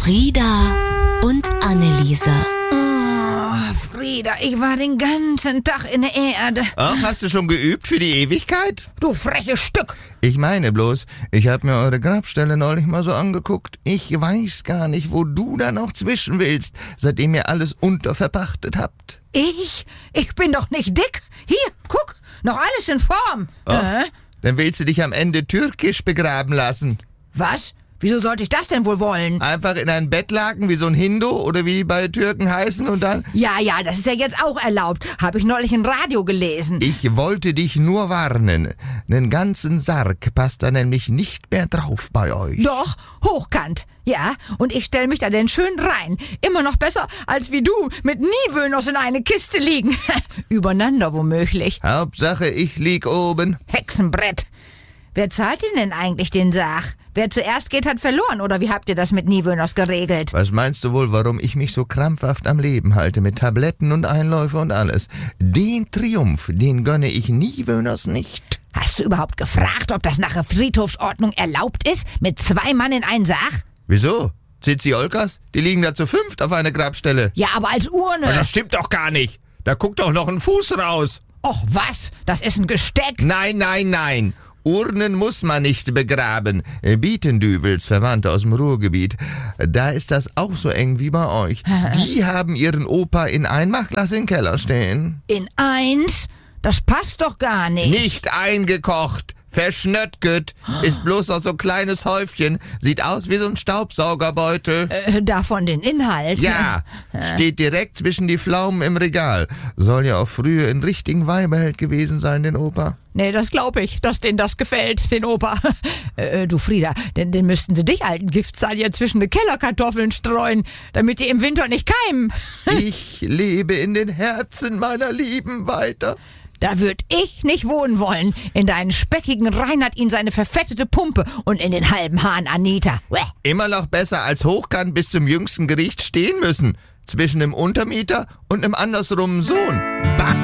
Frieda und Anneliese. Oh, Frieda, ich war den ganzen Tag in der Erde. Ach, hast du schon geübt für die Ewigkeit? Du freches Stück. Ich meine bloß, ich habe mir eure Grabstelle neulich mal so angeguckt. Ich weiß gar nicht, wo du da noch zwischen willst, seitdem ihr alles unterverpachtet habt. Ich bin doch nicht dick. Hier, guck, noch alles in Form. Dann willst du dich am Ende türkisch begraben lassen. Was? Wieso sollte ich das denn wohl wollen? Einfach in ein Bettlaken wie so ein Hindu oder wie die bei Türken heißen und dann... Ja, das ist ja jetzt auch erlaubt. Habe ich neulich im Radio gelesen. Ich wollte dich nur warnen. Einen ganzen Sarg passt da nämlich nicht mehr drauf bei euch. Doch, hochkant. Ja, und ich stell mich da denn schön rein. Immer noch besser, als wie du mit Nivönos in eine Kiste liegen. Übereinander womöglich. Hauptsache, ich lieg oben. Hexenbrett. Wer zahlt denn eigentlich den Sarg? Wer zuerst geht, hat verloren, oder wie habt ihr das mit Nivönos geregelt? Was meinst du wohl, warum ich mich so krampfhaft am Leben halte, mit Tabletten und Einläufe und alles? Den Triumph, den gönne ich Nivönos nicht. Hast du überhaupt gefragt, ob das nach der Friedhofsordnung erlaubt ist, mit 2 Mann in einen Sarg? Wieso? Zizi-Olkas? Die liegen da zu 5 auf einer Grabstelle. Ja, aber als Urne. Aber das stimmt doch gar nicht. Da guckt doch noch ein Fuß raus. Och, was? Das ist ein Gesteck. Nein. Urnen muss man nicht begraben. Bietendüvels, Verwandte aus dem Ruhrgebiet. Da ist das auch so eng wie bei euch. Die haben ihren Opa in Einmachglas im Keller stehen. In 1? Das passt doch gar nicht. Nicht eingekocht. Verschnöttget. Ist bloß noch so ein kleines Häufchen. Sieht aus wie so ein Staubsaugerbeutel. Davon den Inhalt. Ja, steht direkt zwischen die Pflaumen im Regal. Soll ja auch früher ein richtigen Weiberheld gewesen sein, den Opa. Nee, das glaube ich, dass denen das gefällt, den Opa. Du Frieda, denn müssten sie dich, alten Giftzahn, ja zwischen die Kellerkartoffeln streuen, damit die im Winter nicht keimen. Ich lebe in den Herzen meiner Lieben weiter. Da würd ich nicht wohnen wollen. In deinen speckigen Reinhard ihn seine verfettete Pumpe und in den halben Hahn Anita. Uäh. Immer noch besser als hochkant bis zum jüngsten Gericht stehen müssen. Zwischen einem Untermieter und einem andersrum Sohn. Bah!